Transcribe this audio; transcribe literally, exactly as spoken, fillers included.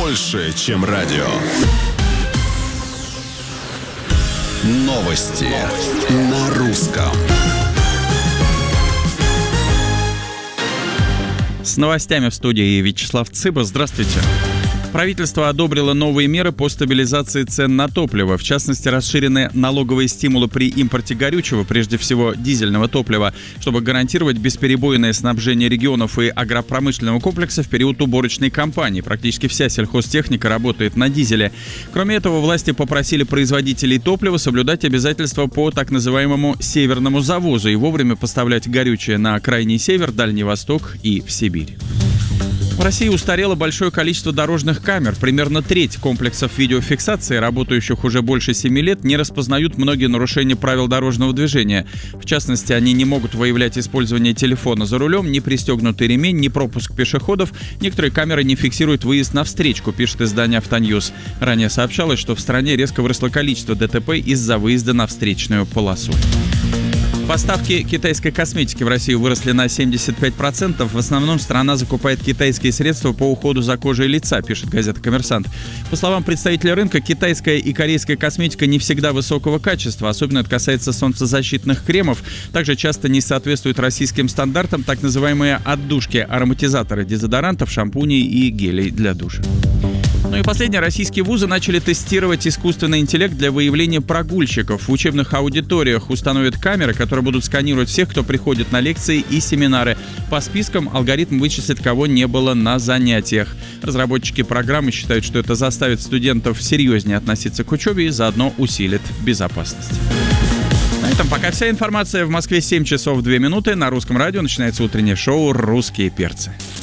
больше, чем радио. Новости на русском. С новостями в студии Вячеслав Цыба. Здравствуйте. Правительство одобрило новые меры по стабилизации цен на топливо. В частности, расширены налоговые стимулы при импорте горючего, прежде всего дизельного топлива, чтобы гарантировать бесперебойное снабжение регионов и агропромышленного комплекса в период уборочной кампании. Практически вся сельхозтехника работает на дизеле. Кроме этого, власти попросили производителей топлива соблюдать обязательства по так называемому северному завозу и вовремя поставлять горючее на Крайний Север, Дальний Восток и в Сибирь. В России устарело большое количество дорожных камер. Примерно треть комплексов видеофиксации, работающих уже больше семи лет, не распознают многие нарушения правил дорожного движения. В частности, они не могут выявлять использование телефона за рулем, ни пристегнутый ремень, ни пропуск пешеходов. Некоторые камеры не фиксируют выезд на встречку, пишет издание «Автоньюз». Ранее сообщалось, что в стране резко выросло количество ДТП из-за выезда на встречную полосу. Поставки китайской косметики в Россию выросли на семьдесят пять процентов. В основном страна закупает китайские средства по уходу за кожей лица, пишет газета «Коммерсант». По словам представителя рынка, китайская и корейская косметика не всегда высокого качества. Особенно это касается солнцезащитных кремов. Также часто не соответствуют российским стандартам так называемые отдушки, ароматизаторы дезодорантов, шампуней и гелей для душа. Ну и последнее. Российские вузы начали тестировать искусственный интеллект для выявления прогульщиков. В учебных аудиториях установят камеры, которые будут сканировать всех, кто приходит на лекции и семинары. По спискам алгоритм вычислит, кого не было на занятиях. Разработчики программы считают, что это заставит студентов серьезнее относиться к учебе и заодно усилит безопасность. На этом пока вся информация. В Москве семь часов две минуты. На Русском радио начинается утреннее шоу «Русские перцы».